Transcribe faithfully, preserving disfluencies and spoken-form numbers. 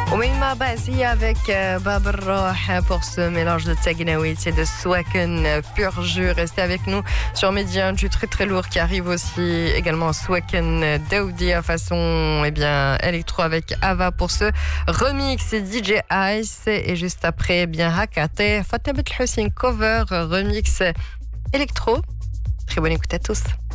Oumaima Bazi avec euh, Bab Roh pour ce mélange de Tagnaoui et de Swaken pur jus. Restez avec nous sur Média, du très très lourd qui arrive aussi également Swaken Daoudi à façon eh bien, électro avec Ava pour ce remix D J Ice. Et juste après, eh bien Hakate, Fatima Hussein cover remix électro. Très bonne écoute à tous.